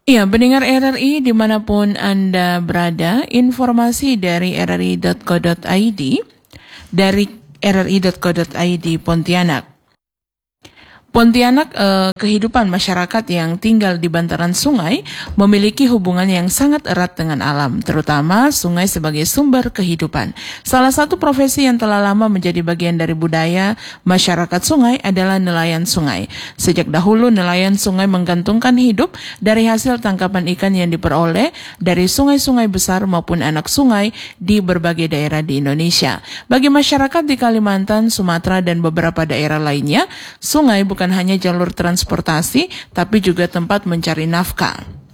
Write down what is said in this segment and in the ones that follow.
Iya, pendengar RRI dimanapun Anda berada, informasi dari rri.co.id, dari rri.co.id Pontianak. Pontianak, kehidupan masyarakat yang tinggal di bantaran sungai memiliki hubungan yang sangat erat dengan alam, terutama sungai sebagai sumber kehidupan. Salah satu profesi yang telah lama menjadi bagian dari budaya masyarakat sungai adalah nelayan sungai. Sejak dahulu nelayan sungai menggantungkan hidup dari hasil tangkapan ikan yang diperoleh dari sungai-sungai besar maupun anak sungai di berbagai daerah di Indonesia. Bagi masyarakat di Kalimantan, Sumatera, dan beberapa daerah lainnya, sungai bukan hanya jalur transportasi, tapi juga tempat mencari nafkah.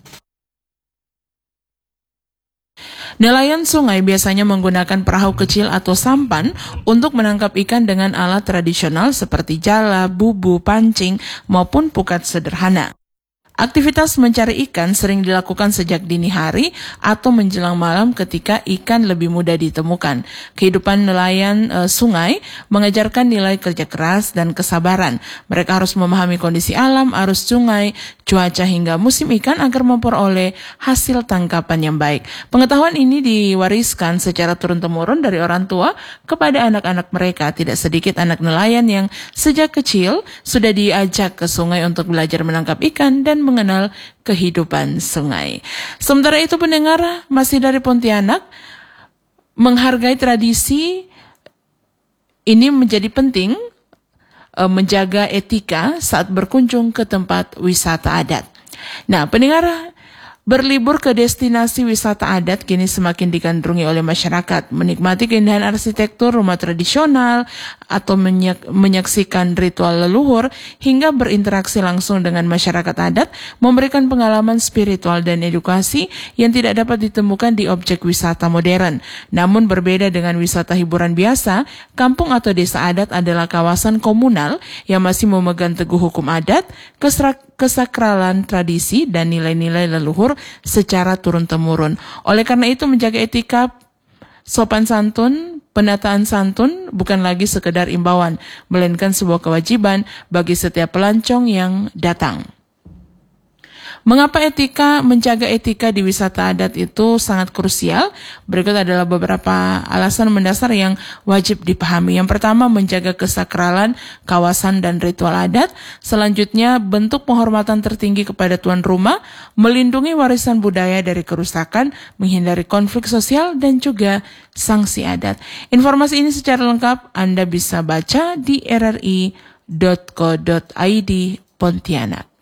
Nelayan sungai biasanya menggunakan perahu kecil atau sampan untuk menangkap ikan dengan alat tradisional seperti jala, bubu, pancing, maupun pukat sederhana. Aktivitas mencari ikan sering dilakukan sejak dini hari atau menjelang malam ketika ikan lebih mudah ditemukan. Kehidupan nelayan sungai mengajarkan nilai kerja keras dan kesabaran. Mereka harus memahami kondisi alam, arus sungai, cuaca hingga musim ikan agar memperoleh hasil tangkapan yang baik. Pengetahuan ini diwariskan secara turun-temurun dari orang tua kepada anak-anak mereka. Tidak sedikit anak nelayan yang sejak kecil sudah diajak ke sungai untuk belajar menangkap ikan dan mengenal kehidupan sungai. Sementara itu pendengar, masih dari Pontianak, menghargai tradisi ini menjadi penting, menjaga etika saat berkunjung ke tempat wisata adat. Nah, pendengar, berlibur ke destinasi wisata adat kini semakin digandrungi oleh masyarakat. Menikmati keindahan arsitektur rumah tradisional atau menyaksikan ritual leluhur hingga berinteraksi langsung dengan masyarakat adat memberikan pengalaman spiritual dan edukasi yang tidak dapat ditemukan di objek wisata modern. Namun berbeda dengan wisata hiburan biasa, kampung atau desa adat adalah kawasan komunal yang masih memegang teguh hukum adat, kesakralan tradisi dan nilai-nilai leluhur secara turun-temurun. Oleh karena itu menjaga etika, sopan santun, penataan santun bukan lagi sekedar imbauan, melainkan sebuah kewajiban bagi setiap pelancong yang datang. Mengapa menjaga etika di wisata adat itu sangat krusial? Berikut adalah beberapa alasan mendasar yang wajib dipahami. Yang pertama, menjaga kesakralan kawasan dan ritual adat. Selanjutnya, bentuk penghormatan tertinggi kepada tuan rumah, melindungi warisan budaya dari kerusakan, menghindari konflik sosial, dan juga sanksi adat. Informasi ini secara lengkap Anda bisa baca di rri.co.id Pontianak.